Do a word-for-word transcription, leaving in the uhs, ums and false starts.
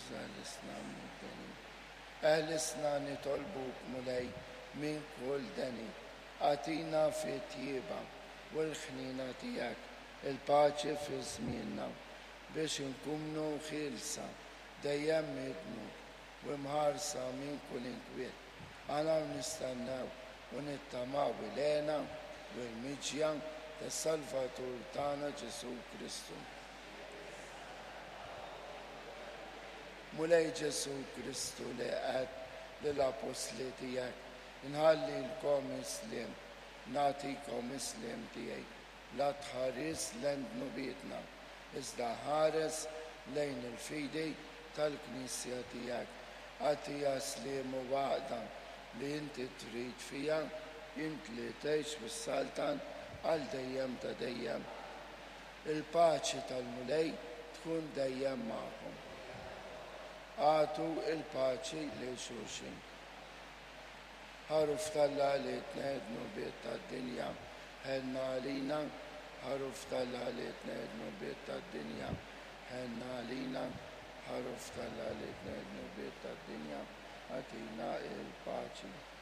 Zalisna mutani. Eħlisna nitolbuk mulej minn kull dani. Atina fi tjiba u l-ħnina tijak il-paċi fi żmienna biex inkumnu ħilsa dejjem midnu u mħarsa minn kull inkwiet. Għana nistannaw u nittamaw il-ena u l-miġja tas-Salvatur tagħna Ġesu Kristu. Mulej Ġesu Kristu li qed lill-apostli tiegħek inħalli l-kom islim, nagħtikom islim tiegħi, la tħares lejn dnubietna, iżda ħares lejn il-fidi tal-Knisja tiegħek. Għatija slim u għaqda li inti trid fija, int li tgħix bis-saltan għal dejjem ta' dejjem. Il-paċi tal-mulej tkun dejjem magħkom. Għatu il-paċi li xulxin. Ħaruf tal-la li tneħdnu biet tad-dinja ħenna għalina, ħaruf tal-la li tneħdnu biet tad-dinja ħenna għalina, ħaruf tal-la li tneħdnu biet tad-dinja għatina il-paċi.